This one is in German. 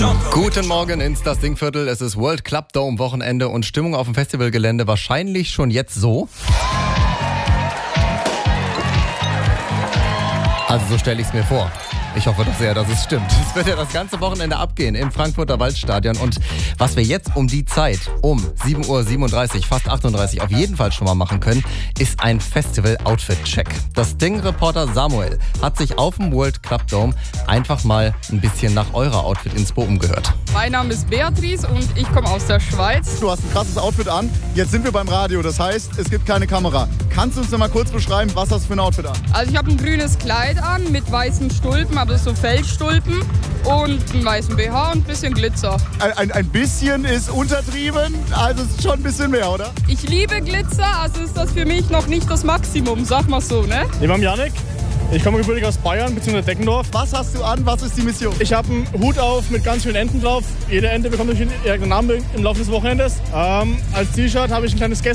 Guten Morgen ins Das Dingviertel. Es ist World Club Dome Wochenende und Stimmung auf dem Festivalgelände wahrscheinlich schon jetzt so. Also so stelle ich es mir vor. Ich hoffe doch sehr, dass es stimmt. Es wird ja das ganze Wochenende abgehen im Frankfurter Waldstadion. Und was wir jetzt um die Zeit, um 7:37 Uhr, fast 38 auf jeden Fall schon mal machen können, ist ein Festival-Outfit-Check. Das Sting-Reporter Samuel hat sich auf dem World Club Dome einfach mal ein bisschen nach eurer Outfit-Inspo umgehört. Mein Name ist Beatrice und ich komme aus der Schweiz. Du hast ein krasses Outfit an. Jetzt sind wir beim Radio, das heißt, es gibt keine Kamera. Kannst du uns denn mal kurz beschreiben, was hast du für ein Outfit an? Also ich habe ein grünes Kleid an mit weißen Stulpen, aber so Feldstulpen und einen weißen BH und ein bisschen Glitzer. Ein bisschen ist untertrieben, also es ist schon ein bisschen mehr, oder? Ich liebe Glitzer, also ist das für mich noch nicht das Maximum, sag mal so, ne? Ich bin Janik. Ich komme gebürtig aus Bayern bzw. Deckendorf. Was hast du an? Was ist die Mission? Ich habe einen Hut auf mit ganz vielen Enten drauf. Jede Ente bekommt natürlich irgendeinen Namen im Laufe des Wochenendes. Als T-Shirt habe ich ein kleines